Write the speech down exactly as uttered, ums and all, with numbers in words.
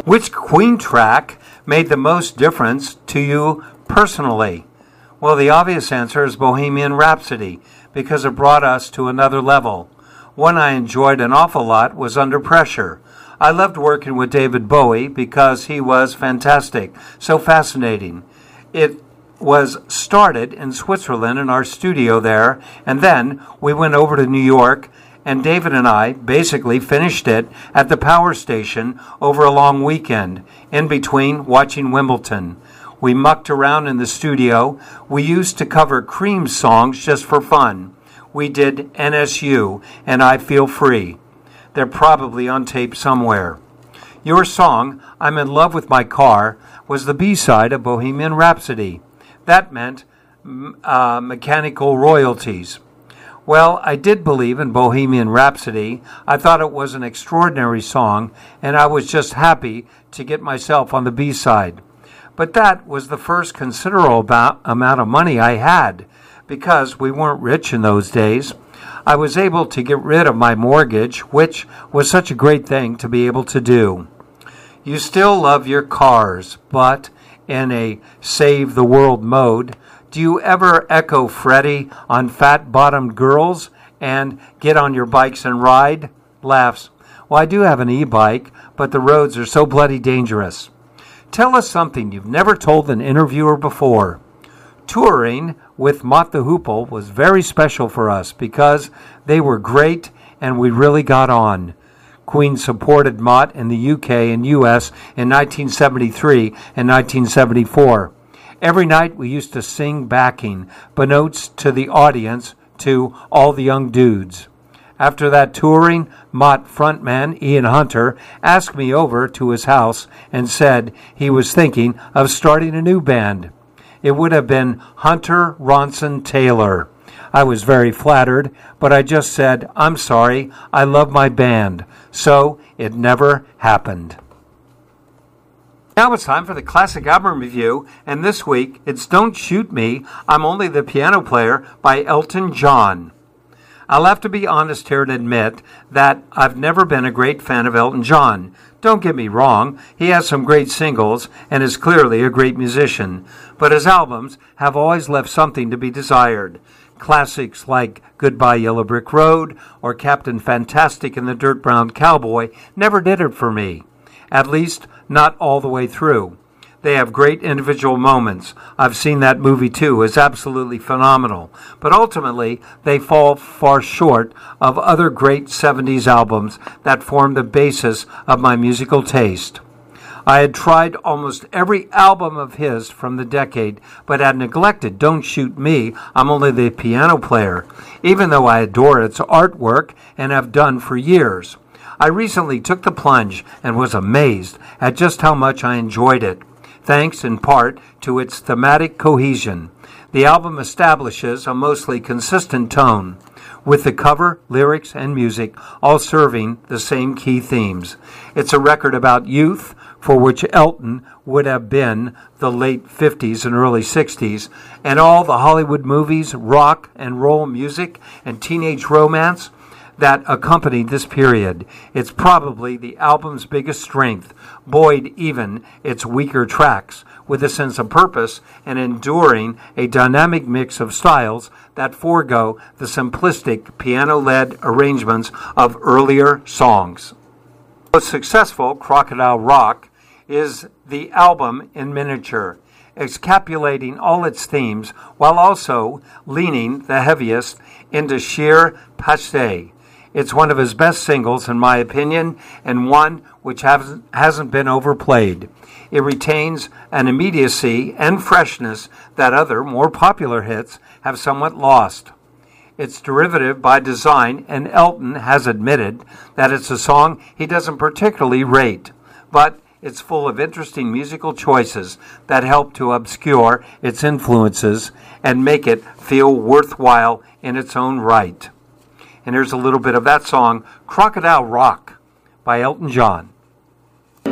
Which Queen track made the most difference to you personally? Well, the obvious answer is Bohemian Rhapsody, because it brought us to another level. One I enjoyed an awful lot was Under Pressure. I loved working with David Bowie because he was fantastic, so fascinating. It was started in Switzerland in our studio there, and then we went over to New York, and David and I basically finished it at the power station over a long weekend, in between watching Wimbledon. We mucked around in the studio. We used to cover Cream songs just for fun. We did N S U and I Feel Free. They're probably on tape somewhere. Your song, I'm in Love with My Car, was the B-side of Bohemian Rhapsody. That meant uh, mechanical royalties. Well, I did believe in Bohemian Rhapsody. I thought it was an extraordinary song, and I was just happy to get myself on the B-side. But that was the first considerable amount of money I had, because we weren't rich in those days. I was able to get rid of my mortgage, which was such a great thing to be able to do. You still love your cars, but in a save the world mode, do you ever echo Freddie on Fat-Bottomed Girls and get on your bikes and ride? Laughs. Well, I do have an e-bike, but the roads are so bloody dangerous. Tell us something you've never told an interviewer before. Touring with Mott the Hoople was very special for us because they were great and we really got on. Queen supported Mott in the U K and U S in nineteen seventy-three and nineteen seventy-four. Every night we used to sing backing, notes to the audience to All the Young Dudes. After that touring, Mott frontman Ian Hunter asked me over to his house and said he was thinking of starting a new band. It would have been Hunter Ronson Taylor. I was very flattered, but I just said, I'm sorry, I love my band. So it never happened. Now it's time for the classic album review, and this week it's Don't Shoot Me, I'm Only the Piano Player by Elton John. I'll have to be honest here and admit that I've never been a great fan of Elton John. Don't get me wrong, he has some great singles and is clearly a great musician, but his albums have always left something to be desired. Classics like Goodbye Yellow Brick Road or Captain Fantastic and the Dirt Brown Cowboy never did it for me, at least not all the way through. They have great individual moments. I've seen that movie too. It's absolutely phenomenal. But ultimately, they fall far short of other great seventies albums that form the basis of my musical taste. I had tried almost every album of his from the decade, but had neglected Don't Shoot Me, I'm Only the Piano Player, even though I adore its artwork and have done for years. I recently took the plunge and was amazed at just how much I enjoyed it, thanks in part to its thematic cohesion. The album establishes a mostly consistent tone, with the cover, lyrics, and music all serving the same key themes. It's a record about youth, for which Elton would have been the late fifties and early sixties, and all the Hollywood movies, rock and roll music, and teenage romance that accompanied this period. It's probably the album's biggest strength, buoyed even its weaker tracks, with a sense of purpose and enduring a dynamic mix of styles that forego the simplistic piano-led arrangements of earlier songs. Most successful, Crocodile Rock, is the album in miniature, encapsulating all its themes while also leaning the heaviest into sheer pathos. It's one of his best singles, in my opinion, and one which hasn't, hasn't been overplayed. It retains an immediacy and freshness that other, more popular hits have somewhat lost. It's derivative by design, and Elton has admitted that it's a song he doesn't particularly rate, but it's full of interesting musical choices that help to obscure its influences and make it feel worthwhile in its own right. And here's a little bit of that song, Crocodile Rock by Elton John.